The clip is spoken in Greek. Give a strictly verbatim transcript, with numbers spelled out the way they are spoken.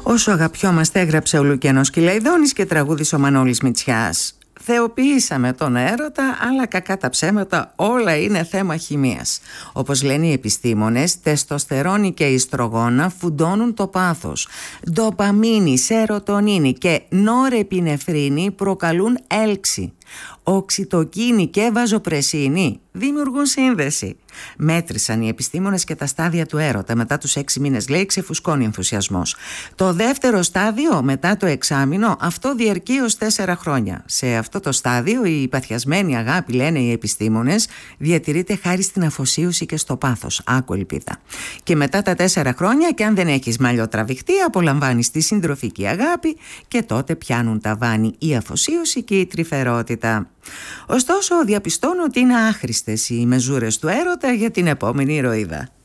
Όσο αγαπιόμαστε, έγραψε ο Λουκιανός Κυλαϊδόνης και τραγούδησε ο Μανώλης Μητσιάς. Θεοποιήσαμε τον έρωτα, αλλά κακά τα ψέματα, όλα είναι θέμα χημείας. Όπως λένε οι επιστήμονες, τεστοστερόνη και ιστρογόνα φουντώνουν το πάθος. Ντοπαμίνη, σερωτονίνη και νορεπινεφρίνη προκαλούν έλξη. Οξυτοκίνη και βαζοπρεσίνη δημιουργούν σύνδεση. Μέτρησαν οι επιστήμονες και τα στάδια του έρωτα. Μετά τους έξι μήνες, λέει, ξεφουσκώνει ενθουσιασμός. Το δεύτερο στάδιο, μετά το εξάμηνο, αυτό διαρκεί ως τέσσερα χρόνια. Σε αυτό το στάδιο η παθιασμένη αγάπη, λένε οι επιστήμονες, διατηρείται χάρη στην αφοσίωση και στο πάθος. Άκου ελπίδα. Και μετά τα τέσσερα χρόνια, και αν δεν έχεις μαλλιοτραβηχτεί, απολαμβάνεις τη συντροφική αγάπη και τότε πιάνουν ταβάνι η αφοσίωση και η τρυφερότητα. Ωστόσο, διαπιστώνω ότι είναι άχρηστες οι μεζούρες του έρωτα για την επόμενη ηρωίδα.